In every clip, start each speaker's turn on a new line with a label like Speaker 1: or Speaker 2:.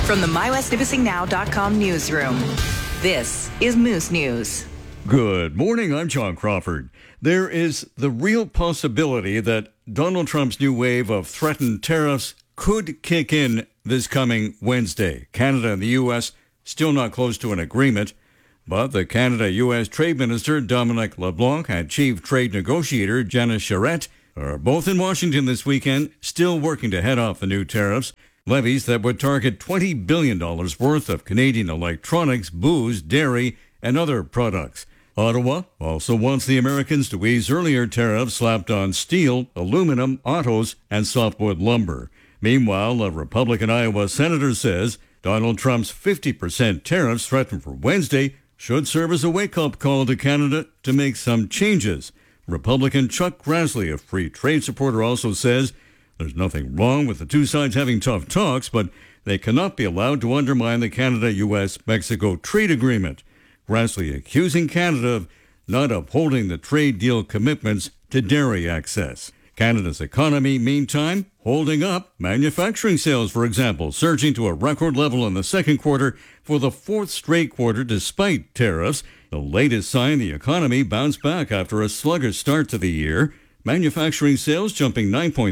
Speaker 1: From the MyWestNipissingNow.com newsroom, this is Moose News.
Speaker 2: Good morning, I'm John Crawford. There is the real possibility that Donald Trump's new wave of threatened tariffs could kick in this coming Wednesday. Canada and the U.S. still not close to an agreement, but the Canada-U.S. Trade Minister Dominic LeBlanc and Chief Trade Negotiator Janice Charette are both in Washington this weekend, still working to head off the new tariffs. Levies that would target $20 billion worth of Canadian electronics, booze, dairy, and other products. Ottawa also wants the Americans to ease earlier tariffs slapped on steel, aluminum, autos, and softwood lumber. Meanwhile, a Republican Iowa senator says Donald Trump's 50% tariffs threatened for Wednesday should serve as a wake-up call to Canada to make some changes. Republican Chuck Grassley, a free trade supporter, also says there's nothing wrong with the two sides having tough talks, but they cannot be allowed to undermine the Canada-U.S.-Mexico trade agreement. Grassley accusing Canada of not upholding the trade deal commitments to dairy access. Canada's economy, meantime, holding up. Manufacturing sales, for example, surging to a record level in the second quarter for the fourth straight quarter despite tariffs. The latest sign the economy bounced back after a sluggish start to the year. Manufacturing sales jumping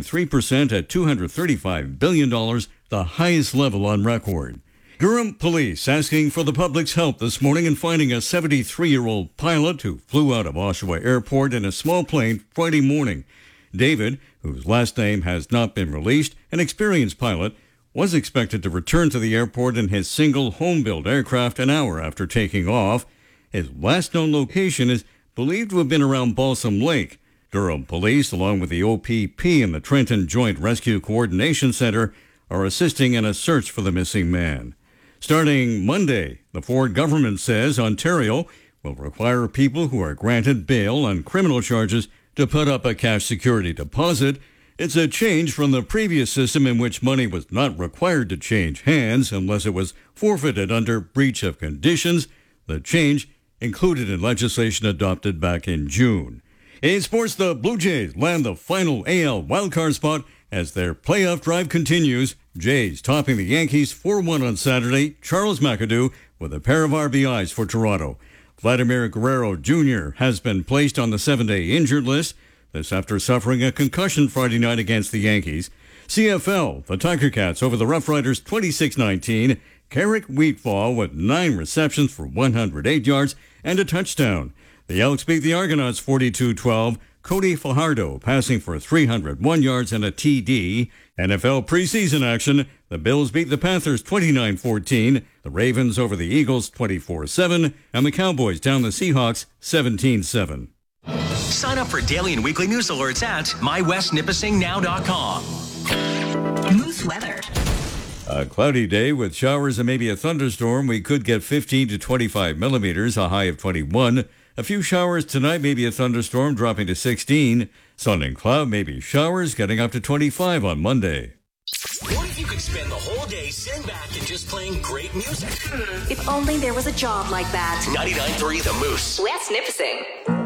Speaker 2: 9.3% at $235 billion, the highest level on record. Durham police asking for the public's help this morning in finding a 73-year-old pilot who flew out of Oshawa Airport in a small plane Friday morning. David, whose last name has not been released, an experienced pilot, was expected to return to the airport in his single home-built aircraft an hour after taking off. His last known location is believed to have been around Balsam Lake. Durham police, along with the OPP and the Trenton Joint Rescue Coordination Center, are assisting in a search for the missing man. Starting Monday, the Ford government says Ontario will require people who are granted bail on criminal charges to put up a cash security deposit. It's a change from the previous system in which money was not required to change hands unless it was forfeited under breach of conditions. The change included in legislation adopted back in June. In sports, the Blue Jays land the final AL wildcard spot as their playoff drive continues. Jays topping the Yankees 4-1 on Saturday. Charles McAdoo with a pair of RBIs for Toronto. Vladimir Guerrero Jr. has been placed on the 7-day injured list. This after suffering a concussion Friday night against the Yankees. CFL, the Tiger Cats over the Rough Riders 26-19. Carrick Wheatfall with 9 receptions for 108 yards and a touchdown. The Elks beat the Argonauts 42-12. Cody Fajardo passing for 301 yards and a TD. NFL preseason action. The Bills beat the Panthers 29-14. The Ravens over the Eagles 24-7. And the Cowboys down the Seahawks 17-7.
Speaker 3: Sign up for daily and weekly news alerts at MyWestNipissingNow.com.
Speaker 1: Moose weather.
Speaker 2: A cloudy day with showers and maybe a thunderstorm. We could get 15 to 25 millimeters, a high of 21. A few showers tonight, maybe a thunderstorm, dropping to 16. Sun and cloud, maybe showers, getting up to 25 on Monday.
Speaker 3: What if you could spend the whole day sitting back and just playing great music?
Speaker 1: If only there was a job like that.
Speaker 3: 99.3 The Moose.
Speaker 1: West Nipissing.